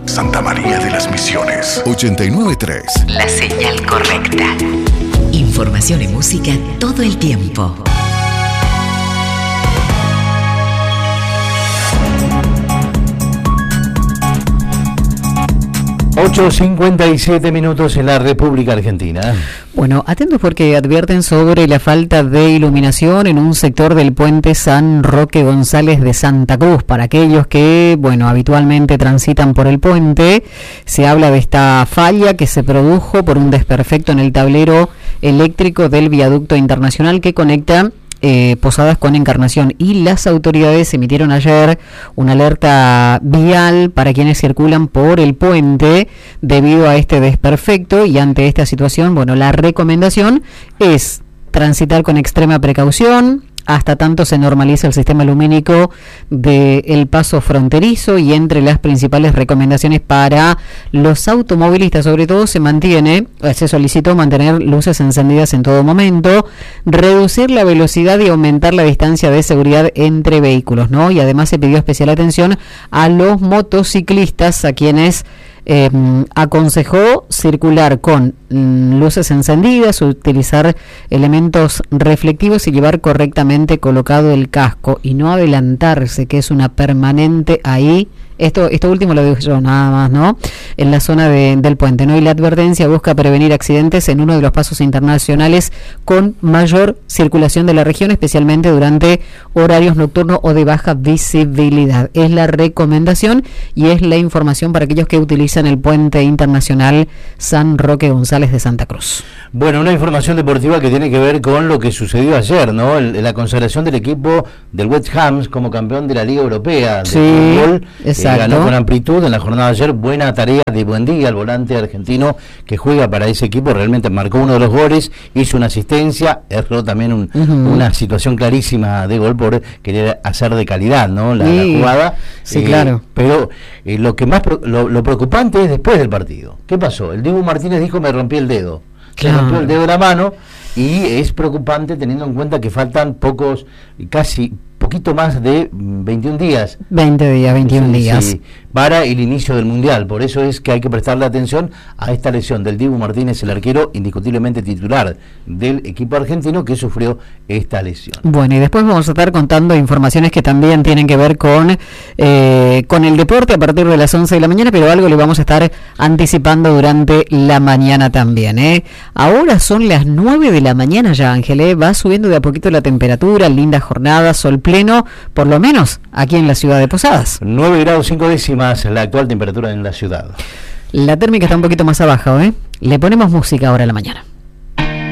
Santa María de las Misiones. 89.3. La señal correcta. Información y música todo el tiempo. 8:57 en la República Argentina. Bueno, atentos porque advierten sobre la falta de iluminación en un sector del puente San Roque González de Santa Cruz. Para aquellos que, habitualmente transitan por el puente, se habla de esta falla que se produjo por un desperfecto en el tablero eléctrico del viaducto internacional que conecta Posadas con Encarnación, y las autoridades emitieron ayer una alerta vial para quienes circulan por el puente debido a este desperfecto. Y ante esta situación, la recomendación es transitar con extrema precaución hasta tanto se normaliza el sistema lumínico del paso fronterizo. Y entre las principales recomendaciones para los automovilistas, sobre todo, se solicitó mantener luces encendidas en todo momento, reducir la velocidad y aumentar la distancia de seguridad entre vehículos, ¿no? Y además se pidió especial atención a los motociclistas, a quienes aconsejó circular con luces encendidas, utilizar elementos reflectivos y llevar correctamente colocado el casco y no adelantarse, que es una permanente ahí. Esto último lo digo yo nada más, ¿no? En la zona del puente, ¿no? Y la advertencia busca prevenir accidentes en uno de los pasos internacionales con mayor circulación de la región, especialmente durante horarios nocturnos o de baja visibilidad. Es la recomendación y es la información para aquellos que utilizan el puente internacional San Roque González de Santa Cruz. Bueno, una información deportiva que tiene que ver con lo que sucedió ayer, ¿no? La consagración del equipo del West Ham como campeón de la Liga Europea de fútbol. Exacto. Ganó con amplitud en la jornada de ayer. Buena tarea de Buendía, el volante argentino que juega para ese equipo. Realmente marcó uno de los goles, hizo una asistencia, erró también una situación clarísima de gol por querer hacer de calidad, ¿no? La jugada. Sí, claro. Pero lo que más lo preocupante es después del partido. ¿Qué pasó? El Dibu Martínez dijo: me rompí el dedo. Claro. Se rompió el dedo de la mano, y es preocupante teniendo en cuenta que faltan poquito más de 21 días. 21 días. Sí, para el inicio del Mundial. Por eso es que hay que prestarle atención a esta lesión del Dibu Martínez, el arquero indiscutiblemente titular del equipo argentino que sufrió esta lesión. Bueno, y después vamos a estar contando informaciones que también tienen que ver con el deporte a partir de las 11 de la mañana, pero algo le vamos a estar anticipando durante la mañana también, ¿eh? Ahora son las 9 de la mañana ya, Ángel, va subiendo de a poquito la temperatura, linda jornada, sol pleno, por lo menos aquí en la ciudad de Posadas. 9 grados 5 décimas la actual temperatura en la ciudad. La térmica está un poquito más abajo, ¿eh? Le ponemos música ahora a la mañana.